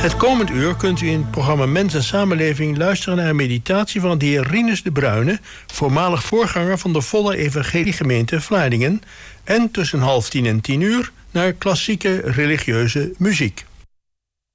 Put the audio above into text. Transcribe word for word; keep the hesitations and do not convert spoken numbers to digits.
Het komend uur kunt u in het programma Mens en Samenleving luisteren naar een meditatie van de heer Rinus de Bruyne, voormalig voorganger van de Volle Evangeliegemeente Vlaardingen, en tussen half tien en tien uur naar klassieke religieuze muziek.